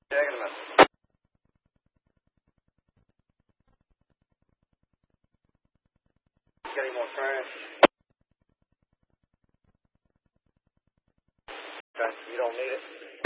Jacket him up. Got any more trash? Okay, you don't need it?